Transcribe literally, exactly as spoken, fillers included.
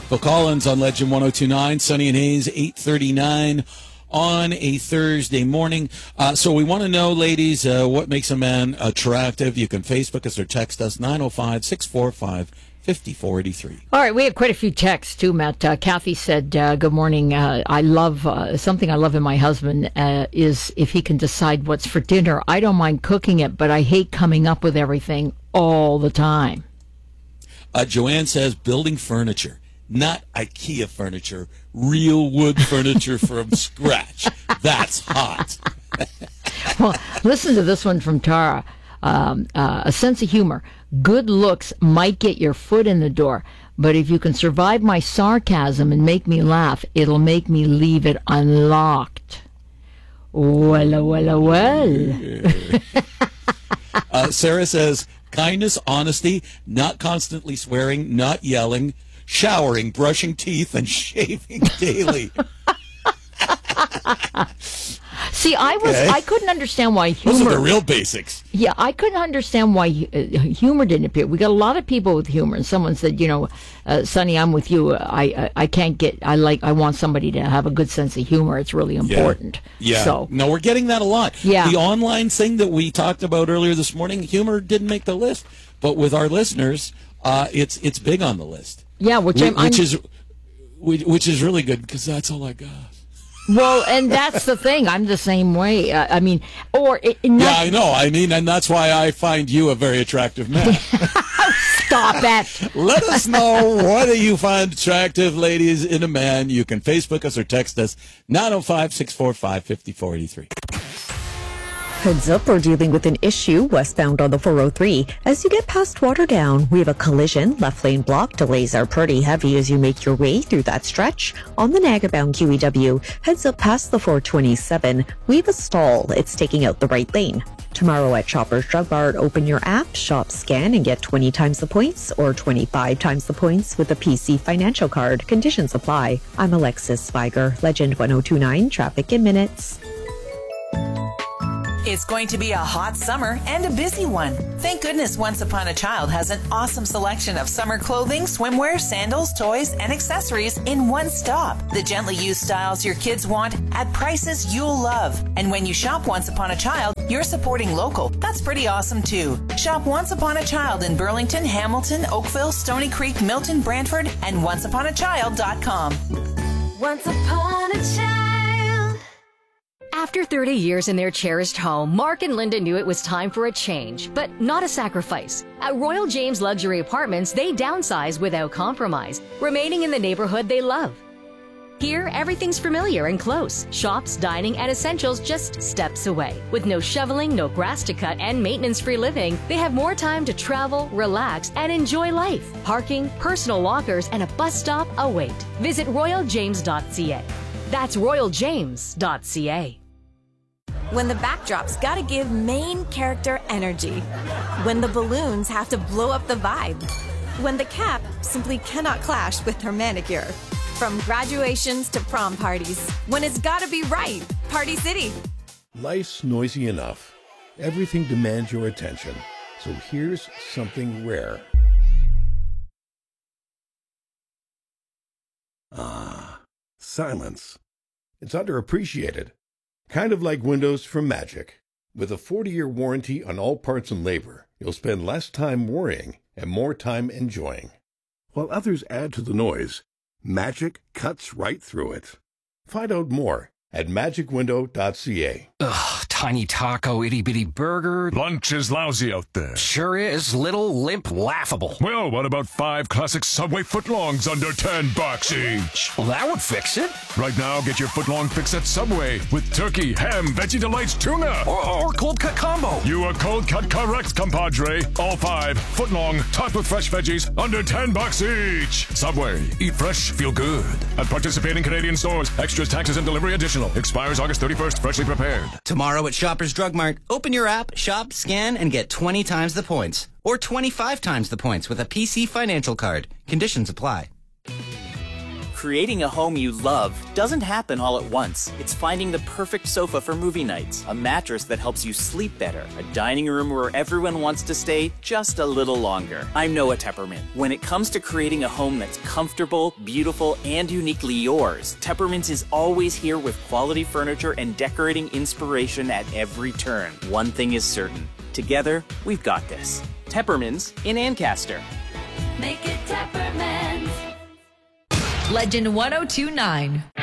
Phil Collins on Legend one oh two point nine, Sunny and Haze, eight thirty-nine on a Thursday morning. Uh, so we want to know, ladies, uh, what makes a man attractive. You can Facebook us or text us, nine oh five, six four five, five four eight three. All right, we have quite a few texts, too, Matt. Uh, Kathy said, uh, good morning. Uh, I love, uh, something I love in my husband uh, is if he can decide what's for dinner. I don't mind cooking it, but I hate coming up with everything all the time. Uh, Joanne says, building furniture. Not IKEA furniture, real wood furniture from scratch. That's hot. Well, listen to this one from Tara. Um, uh, a sense of humor. Good looks might get your foot in the door, but if you can survive my sarcasm and make me laugh, it'll make me leave it unlocked. Well, well, well. uh, Sarah says, kindness, honesty, not constantly swearing, not yelling, showering, brushing teeth, and shaving daily. See, I was Okay. I couldn't understand why humor. Those are the real basics. Yeah, I couldn't understand why uh, humor didn't appear. We got a lot of people with humor, and someone said, you know, uh, Sonny, I'm with you. I, I I can't get. I like. I want somebody to have a good sense of humor. It's really important. Yeah. So No, we're getting that a lot. Yeah. The online thing that we talked about earlier this morning, humor didn't make the list, but with our listeners, uh, it's it's big on the list. yeah, which, Wh- I'm, which I'm is which, which is really good because that's all I got. well, and that's the thing. I'm the same way. Uh, I mean, or it, not, Yeah, I know. I mean, and that's why I find you a very attractive man. stop it. Let us know, what do you find attractive, ladies, in a man? You can Facebook us or text us, nine oh five, six four five, five four eight three. Heads up, we're dealing with an issue westbound on the four oh three. As you get past Waterdown, we have a collision. Left lane block. Delays are pretty heavy as you make your way through that stretch. On the Niagara-bound Q E W, heads up past the four twenty-seven. We have a stall. It's taking out the right lane. Tomorrow at Shoppers Drug Mart, open your app, shop, scan, and get twenty times the points or twenty-five times the points with a P C financial card. Conditions apply. I'm Alexis Spiger, Legend one oh two point nine, traffic in minutes. It's going to be a hot summer and a busy one. Thank goodness Once Upon a Child has an awesome selection of summer clothing, swimwear, sandals, toys, and accessories in one stop. The gently used styles your kids want at prices you'll love. And when you shop Once Upon a Child, you're supporting local. That's pretty awesome too. Shop Once Upon a Child in Burlington, Hamilton, Oakville, Stony Creek, Milton, Brantford, and once upon a child dot com. Once upon a child. After thirty years in their cherished home, Mark and Linda knew it was time for a change, but not a sacrifice. At Royal James Luxury Apartments, they downsize without compromise, remaining in the neighborhood they love. Here, everything's familiar and close. Shops, dining, and essentials just steps away. With no shoveling, no grass to cut, and maintenance-free living, they have more time to travel, relax, and enjoy life. Parking, personal lockers, and a bus stop await. Visit royal james dot c a. That's royal james dot c a. When the backdrop's gotta give main character energy. When the balloons have to blow up the vibe. When the cap simply cannot clash with her manicure. From graduations to prom parties. When it's gotta be right. Party City. Life's noisy enough. Everything demands your attention. So here's something rare. Ah, silence. It's underappreciated. Kind of like windows from Magic. With a forty-year warranty on all parts and labor, you'll spend less time worrying and more time enjoying. While others add to the noise, Magic cuts right through it. Find out more at magic window dot c a. Ugh, tiny taco, itty-bitty burger. Lunch is lousy out there. Sure is. Little, limp, laughable. Well, what about five classic Subway footlongs under ten bucks each? Well, that would fix it. Right now, get your footlong fix at Subway with turkey, ham, veggie delights, tuna. Or, or cold cut combo. You are cold cut correct, compadre. All five footlong, topped with fresh veggies, under ten bucks each. Subway. Eat fresh, feel good. At participating Canadian stores, extras, taxes, and delivery additional. Expires August thirty-first, freshly prepared. Tomorrow at Shoppers Drug Mart, open your app, shop, scan, and get twenty times the points. Or twenty-five times the points with a P C financial card. Conditions apply. Creating a home you love doesn't happen all at once. It's finding the perfect sofa for movie nights, a mattress that helps you sleep better, a dining room where everyone wants to stay just a little longer. I'm Noah Tepperman. When it comes to creating a home that's comfortable, beautiful, and uniquely yours, Teppermans is always here with quality furniture and decorating inspiration at every turn. One thing is certain. Together, we've got this. Teppermans in Ancaster. Make it Teppermans. Legend one oh two nine.